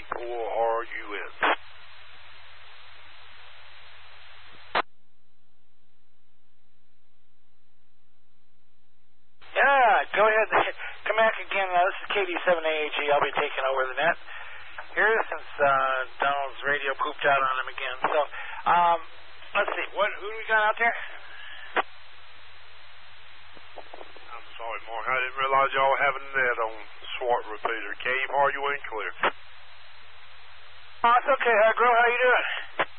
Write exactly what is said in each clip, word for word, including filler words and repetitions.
four R U N. Yeah, go ahead. Come back again. Uh, this is K D seven A A G. I'll be taking over the net here since uh, Donald's radio pooped out on him again. So, um, let's see. What? Who do we got out there? I'm sorry, Mark. I didn't realize y'all were having a net on Swart repeater. Cave, are you in clear? Oh, it's okay, Hagro. How you doing?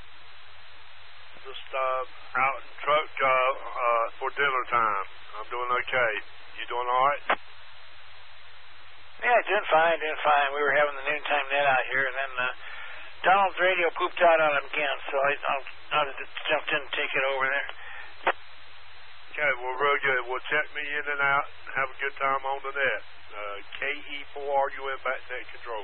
Just uh, out in truck uh, uh, for dinner time. I'm doing okay. You doing all right? Yeah, doing fine, doing fine. We were having the noontime net out here, and then uh, Donald's radio pooped out on him again, so I, I'll, I just jumped in and take it over there. Okay, well, real good. Well, check me in and out. Have a good time on the net. Uh, K E four R U N back net control.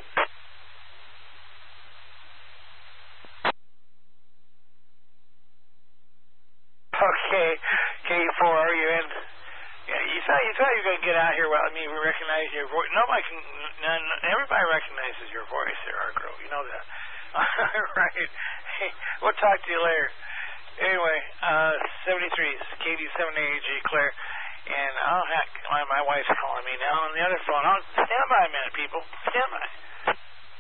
Okay, K E four R U N. Yeah, you thought you thought you were gonna get out here. Well, I mean, we recognize your voice. Nobody can. None, everybody recognizes your voice, there, Argro. You know that. All right. Hey, we'll talk to you later. Anyway, uh, seventy-three, K D seven A A G, Claire. And, oh, heck, my, my wife's calling me now on the other phone. I'll stand by a minute, people. Stand by.